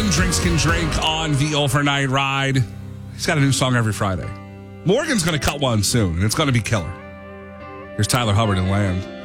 Morgan, Drinks Can Drink on the Overnight Ride. He's got a new song every Friday. Morgan's going to cut one soon, and it's going to be killer. Here's Tyler Hubbard and Land.